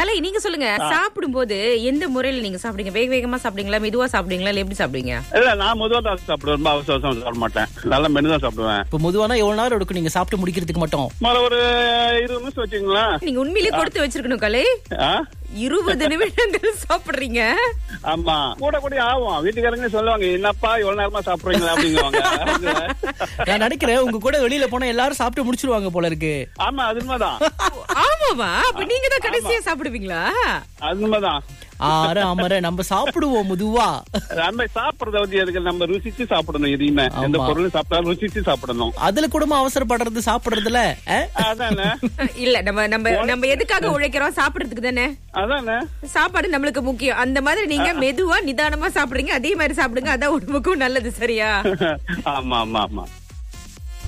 கலை, நீங்க சொல்லுங்க, சாப்பிடும் போது எந்த முறையில நீங்க சாப்பிடுங்க? வேக வேகமா சாப்பிடுங்களா, மெதுவா சாப்பிடுங்களா, இல்ல எப்படி சாப்பிடுவீங்க? இல்ல, நான் மெதுவா தான் சாப்பிடுவேன். ரொம்ப அவசரம் சாப்பிட மாட்டேன். நல்லா மென்னு தான் சாப்பிடுவேன். இப்ப மெதுவானா எவ்வளவு நேரம் எடுக்கும் நீங்க சாப்பிட்டு முடிக்கிறதுக்கு மட்டும்? ஒரு 20 நிமிஷம் வச்சுங்களா? நீங்க உண்மையிலேயே கொடுத்து வச்சிருக்கணும் கலை. 20 நிமிடங்கள் சாப்பிடுறீங்க. ஆமா, கூட கூட ஆகும். வீட்டுக்காரங்க சொல்லுவாங்க, என்னப்பா இவ்வளவு நேரமா சாப்பிடுறீங்களா அப்படிங்குவாங்க. நான் நினைக்கிறேன் உங்க கூட வெளியில போனா எல்லாரும் சாப்பிட்டு முடிச்சிருவாங்க போல இருக்கு. ஆமா, அது உண்மைதான். ஆமாவா? அப்ப நீங்க தான் கடைசியா சாப்பிடுவீங்களா? அது உண்மைதான். அமர நம்ம சாப்பிடுவோம் மெதுவா. நம்ம சாப்பிடறத வந்து எதுக்கு, நம்ம ருசிச்சு சாப்பிடணும். எதையுமே எந்த பொருளும் சாப்பிட்டாலும் ருசிச்சு சாப்பிடணும். அதுல கூட அவசரப்படுறது சாப்பிடுறதுல அதானே. இல்ல, நம்ம எதுக்காக உழைக்கிறோம்? சாப்பிடுறதுக்கு தானே. அதானே, சாப்பாடு நம்மளுக்கு முக்கியம். அந்த மாதிரி நீங்க மெதுவா நிதானமா சாப்பிடுறீங்க, அதே மாதிரி சாப்பிடுங்க. அதான் உடம்புக்கும் நல்லது. சரியா? ஆமா ஆமா ஆமா.